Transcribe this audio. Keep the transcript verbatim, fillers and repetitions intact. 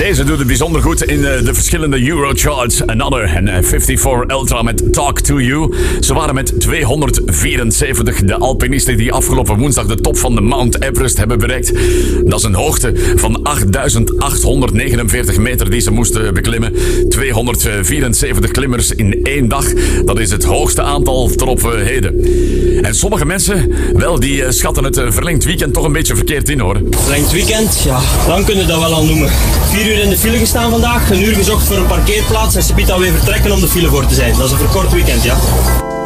Deze doet het bijzonder goed in de verschillende Eurocharts. Another en vijfenvijftig Ultra met Talk to You. Ze waren met tweehonderdvierenzeventig de alpinisten die afgelopen woensdag de top van de Mount Everest hebben bereikt. Dat is een hoogte van achtduizend achthonderdnegenenveertig meter die ze moesten beklimmen. tweehonderdvierenzeventig klimmers in één dag. Dat is het hoogste aantal tot op heden. En sommige mensen, wel, die schatten het verlengd weekend toch een beetje verkeerd in, hoor. Verlengd weekend? Ja, dan kun je dat wel al noemen. Vier uur in de file gestaan vandaag, een uur gezocht voor een parkeerplaats en ze biedt alweer vertrekken om de file voor te zijn. Dat is een verkort weekend, ja.